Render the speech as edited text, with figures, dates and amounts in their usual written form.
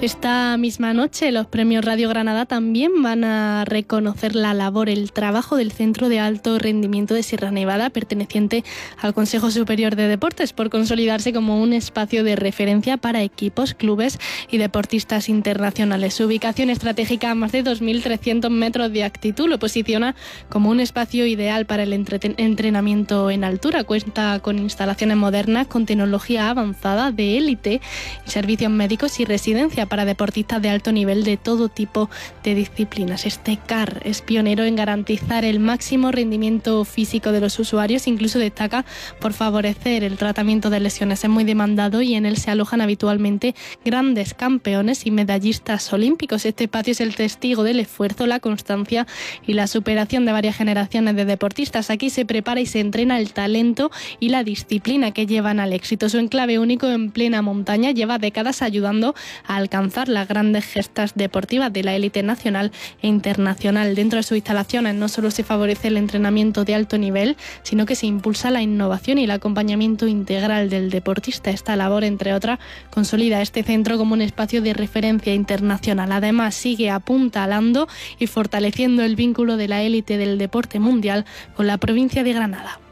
Esta misma noche los premios Radio Granada también van a reconocer la labor, el trabajo del Centro de Alto Rendimiento de Sierra Nevada, perteneciente al Consejo Superior de Deportes, por consolidarse como un espacio de referencia para equipos, clubes y deportistas internacionales. Su ubicación estratégica a más de 2.300 metros de altitud lo posiciona como un espacio ideal para el entrenamiento en altura. Cuenta con instalaciones modernas, con tecnología avanzada de élite, servicios médicos y residencia para deportistas de alto nivel de todo tipo de disciplinas. Este CAR es pionero en garantizar el máximo rendimiento físico de los usuarios, incluso destaca por favorecer el tratamiento de lesiones. Es muy demandado y en él se alojan habitualmente grandes campeones y medallistas olímpicos. Este espacio es el testigo del esfuerzo, la constancia y la superación de varias generaciones de deportistas. Aquí se prepara y se entrena el talento y la disciplina que llevan al éxito. Su enclave único en plena montaña lleva décadas ayudando a alcanzar las grandes gestas deportivas de la élite nacional e internacional. Dentro de sus instalaciones no solo se favorece el entrenamiento de alto nivel, sino que se impulsa la innovación y el acompañamiento integral del deportista. Esta labor, entre otras, consolida este centro como un espacio de referencia internacional. Además, sigue apuntalando y fortaleciendo el vínculo de la élite del deporte mundial con la provincia de Granada.